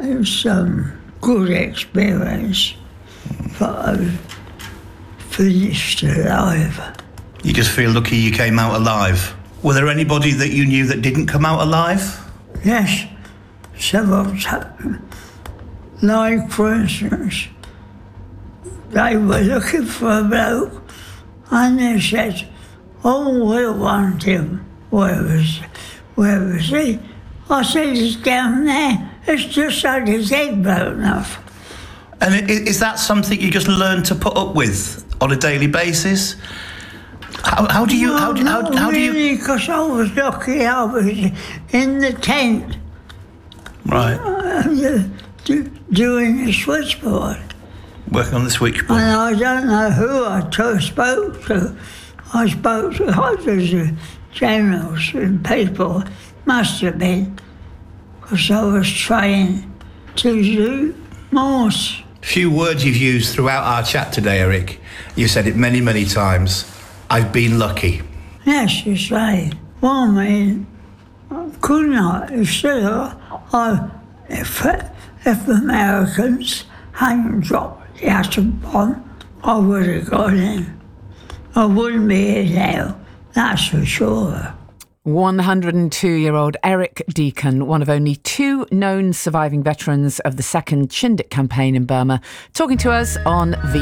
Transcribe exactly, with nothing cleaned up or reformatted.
it's um good experience, but I finished alive. You just feel lucky you came out alive. Were there anybody that you knew that didn't come out alive? Yes, several times. Like, for instance, they were looking for a bloke, and they said, "Oh, we want him." Where was, where was he? I said, "He's down there. It's just had his head blown off." And i- is that something you just learn to put up with on a daily basis? How, how do you? No, How, do- how, not how do you? really, because I was lucky I was in the tent Right, uh, do, doing the switchboard. working on the switchboard. And I don't know who I t- spoke to. I spoke to hundreds of generals and people. Must have been, because I was trained to do Morse. Few words you've used throughout our chat today, Eric. You said it many, many times. I've been lucky. Yes, you say. Well, I mean, couldn't I? You see, I, if, if the Americans hadn't dropped the atom bomb, I would have gone in. I wouldn't be here now, that's for sure. one hundred two-year-old Eric Deacon, one of only two known surviving veterans of the second Chindik campaign in Burma, talking to us on V